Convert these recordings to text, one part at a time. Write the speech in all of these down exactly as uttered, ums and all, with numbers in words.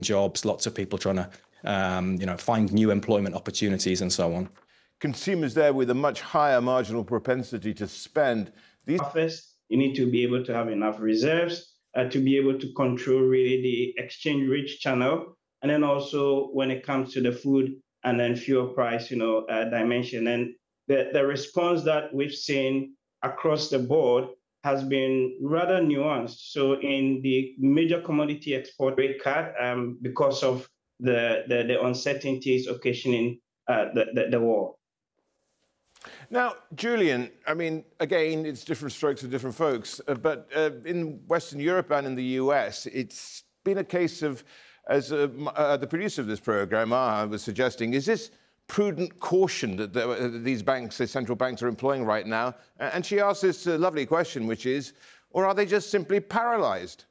jobs, lots of people trying to, um, you know, find new employment opportunities and so on. Consumers there with a much higher marginal propensity to spend. These First, you need to be able to have enough reserves uh, to be able to control really the exchange rate channel. And then also when it comes to the food and then fuel price, you know, uh, dimension. And the, the response that we've seen across the board has been rather nuanced. So in the major commodity export rate cut, um, because of the, the, the uncertainties occasioning uh, the, the, the war. Now, Julian, I mean, again, it's different strokes for different folks, uh, but uh, in Western Europe and in the U S, it's been a case of, as uh, uh, the producer of this program, uh, was suggesting, is this prudent caution that the, uh, these banks, the central banks, are employing right now? And she asked this uh, lovely question, which is, or are they just simply paralyzed?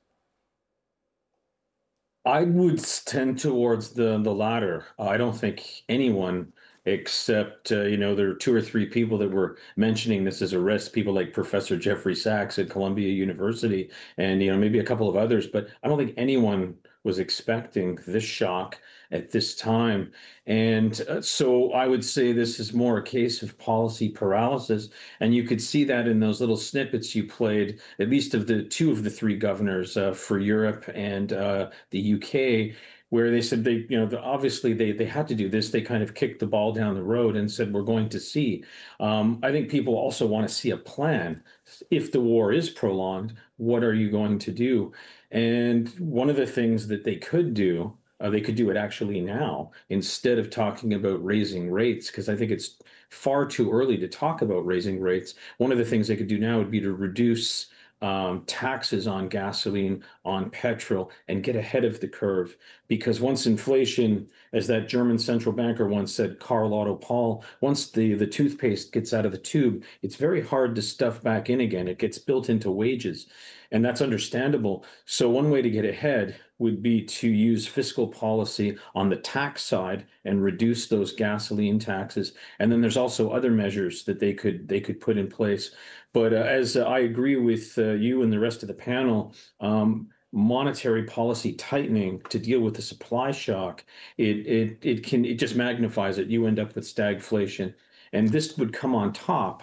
I would tend towards the, the latter. I don't think anyone except, uh, you know, there are two or three people that were mentioning this as a risk, people like Professor Jeffrey Sachs at Columbia University, and, you know, maybe a couple of others, but I don't think anyone was expecting this shock at this time. And uh, so I would say this is more a case of policy paralysis. And you could see that in those little snippets you played, at least of the two of the three governors uh, for Europe and uh, the U K, where they said they, you know, the, obviously they they had to do this. They kind of kicked the ball down the road and said, we're going to see. Um, I think people also want to see a plan. If the war is prolonged, what are you going to do? And one of the things that they could do, uh, they could do it actually now, instead of talking about raising rates, because I think it's far too early to talk about raising rates. One of the things they could do now would be to reduce Um, taxes on gasoline, on petrol, and get ahead of the curve. Because once inflation, as that German central banker once said, Karl Otto Paul, once the, the toothpaste gets out of the tube, it's very hard to stuff back in again. It gets built into wages, and that's understandable. So one way to get ahead would be to use fiscal policy on the tax side and reduce those gasoline taxes. And then there's also other measures that they could they could put in place. But uh, as uh, I agree with uh, you and the rest of the panel, um, monetary policy tightening to deal with the supply shock, it it it can it just magnifies it. You end up with stagflation, and this would come on top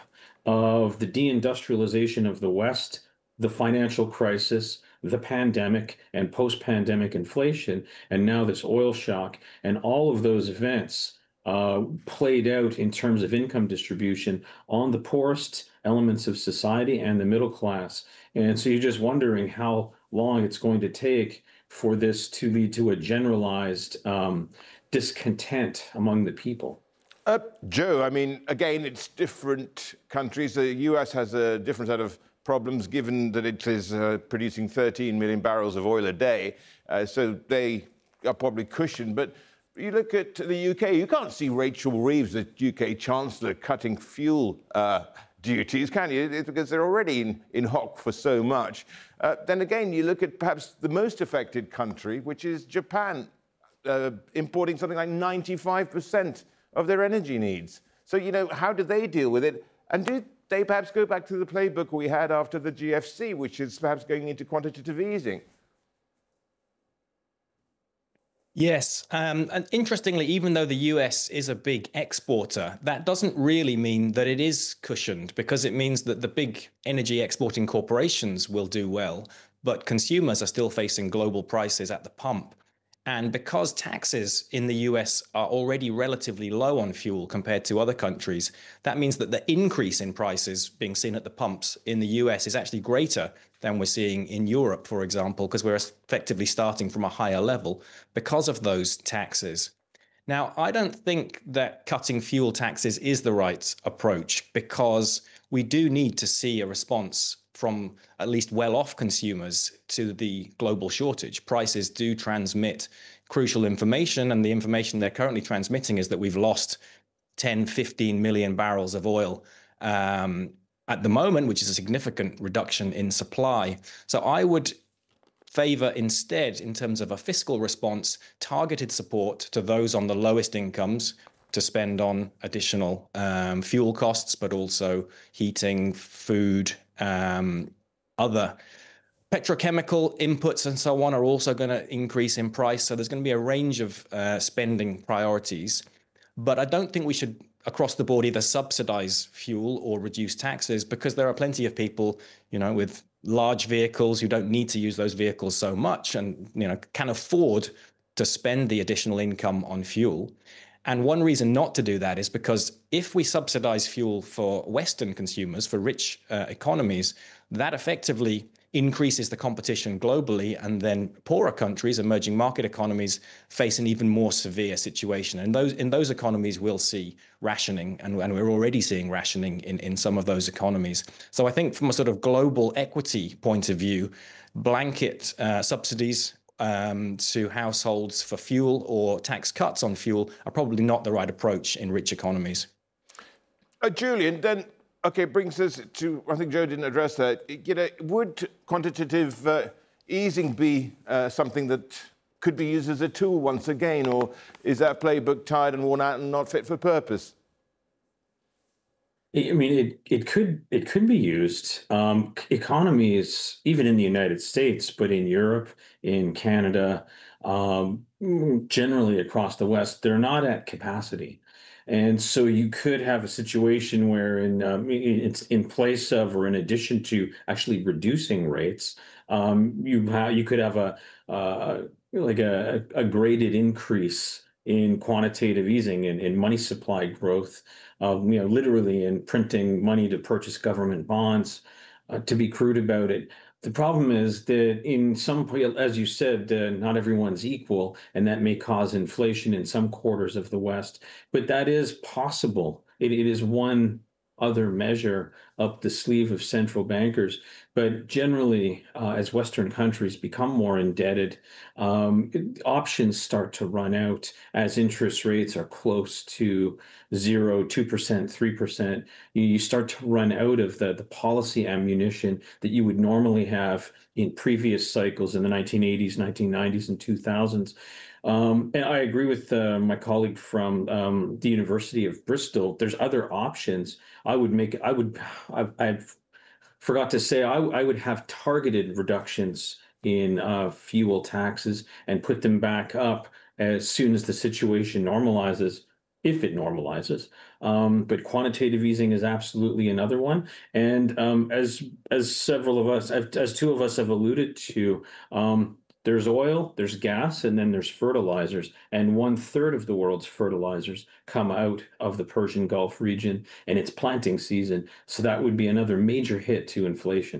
of the deindustrialization of the West, the financial crisis, the pandemic, and post-pandemic inflation, and now this oil shock, and all of those events uh, played out in terms of income distribution on the poorest elements of society and the middle class. And so you're just wondering how long it's going to take for this to lead to a generalized um, discontent among the people. Uh, Joe, I mean, again, it's different countries. The U S has a different set of problems, given that it is uh, producing thirteen million barrels of oil a day. Uh, so they are probably cushioned. But you look at the U K, you can't see Rachel Reeves, the U K Chancellor, cutting fuel uh, duties, can you? It's because they're already in, in hock for so much. Uh, then again, you look at perhaps the most affected country, which is Japan, uh, importing something like ninety-five percent of their energy needs. So, you know, how do they deal with it? And do they perhaps go back to the playbook we had after the G F C, which is perhaps going into quantitative easing? Yes, um, and interestingly, even though the U S is a big exporter, that doesn't really mean that it is cushioned, because it means that the big energy exporting corporations will do well, but consumers are still facing global prices at the pump. And because taxes in the U S are already relatively low on fuel compared to other countries, that means that the increase in prices being seen at the pumps in the U S is actually greater than we're seeing in Europe, for example, because we're effectively starting from a higher level because of those taxes. Now, I don't think that cutting fuel taxes is the right approach, because we do need to see a response from at least well-off consumers to the global shortage. Prices do transmit crucial information, and the information they're currently transmitting is that we've lost ten, fifteen million barrels of oil um, at the moment, which is a significant reduction in supply. So I would favor instead, in terms of a fiscal response, targeted support to those on the lowest incomes to spend on additional um, fuel costs, but also heating, food, um, other Petrochemical inputs and so on are also going to increase in price. So there's going to be a range of uh, spending priorities. But I don't think we should, across the board, either subsidize fuel or reduce taxes, because there are plenty of people, you know, with large vehicles who don't need to use those vehicles so much and, you know, can afford to spend the additional income on fuel. And one reason not to do that is because if we subsidize fuel for Western consumers, for rich uh, economies, that effectively increases the competition globally, and then poorer countries, emerging market economies, face an even more severe situation. And those in those economies, we'll see rationing, and, and we're already seeing rationing in, in some of those economies. So I think from a sort of global equity point of view, blanket uh, subsidies um, to households for fuel or tax cuts on fuel are probably not the right approach in rich economies. Uh, Julian, then, okay, brings us to, I think Joe didn't address that. You know, would quantitative uh, easing be uh, something that could be used as a tool once again, or is that playbook tired and worn out and not fit for purpose? I mean, it it could it could be used. Um, economies, even in the United States, but in Europe, in Canada, um, generally across the West, they're not at capacity. And so you could have a situation where in um, it's in place of, or in addition to actually reducing rates, um, you have you could have a uh, like a, a graded increase in quantitative easing and in money supply growth, uh, you know, literally in printing money to purchase government bonds. Uh, to be crude about it, the problem is that in some, as you said, uh, not everyone's equal, and that may cause inflation in some quarters of the West. But that is possible. It, it is one other measure up the sleeve of central bankers. But generally, uh, as Western countries become more indebted, um, options start to run out as interest rates are close to zero, two percent, three percent. You, you start to run out of the, the policy ammunition that you would normally have in previous cycles in the nineteen eighties, nineteen nineties, and two thousands. Um, and I agree with uh, my colleague from um, the University of Bristol. There's other options. I would make, I would, I, I forgot to say, I, I would have targeted reductions in uh, fuel taxes and put them back up as soon as the situation normalizes, if it normalizes. Um, but quantitative easing is absolutely another one. And um, as as several of us, as two of us have alluded to, um, there's oil, there's gas, and then there's fertilizers. And one third of the world's fertilizers come out of the Persian Gulf region, and it's planting season. So that would be another major hit to inflation.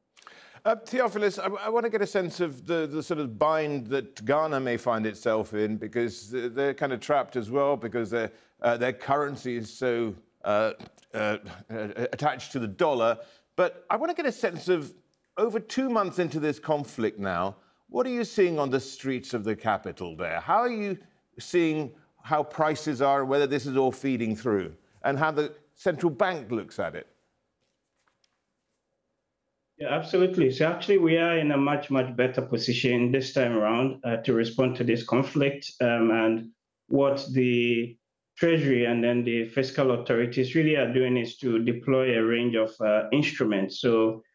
Uh, Theophilus, I, I want to get a sense of the, the sort of bind that Ghana may find itself in, because they're kind of trapped as well, because their, uh, their currency is so uh, uh, attached to the dollar. But I want to get a sense of, over two months into this conflict now, what are you seeing on the streets of the capital there? How are you seeing how prices are, whether this is all feeding through, and how the central bank looks at it? Yeah, absolutely. So actually, we are in a much, much better position this time around uh, to respond to this conflict. Um, and what the Treasury and then the fiscal authorities really are doing is to deploy a range of uh, instruments. So